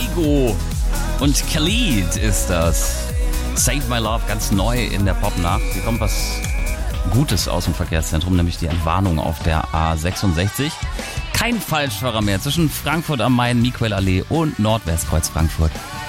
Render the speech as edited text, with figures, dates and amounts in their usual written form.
Kygo und Khalid ist das. Save My Love, ganz neu in der Popnacht. Hier kommt was Gutes aus dem Verkehrszentrum, nämlich die Entwarnung auf der A66. Kein Falschfahrer mehr zwischen Frankfurt am Main, Miquel Allee und Nordwestkreuz Frankfurt.